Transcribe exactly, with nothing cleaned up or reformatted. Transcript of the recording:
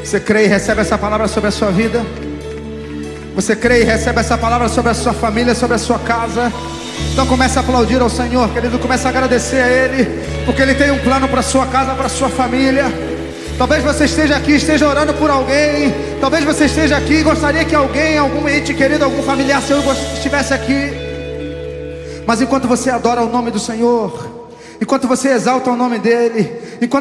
Você crê e recebe essa palavra sobre a sua vida? Você crê e recebe essa palavra sobre a sua família, sobre a sua casa? Então comece a aplaudir ao Senhor, querido. Comece a agradecer a Ele, porque Ele tem um plano para a sua casa, para a sua família. Talvez você esteja aqui, esteja orando por alguém. Talvez você esteja aqui e gostaria que alguém, algum ente querido, algum familiar seu estivesse aqui. Mas enquanto você adora o nome do Senhor, enquanto você exalta o nome dEle,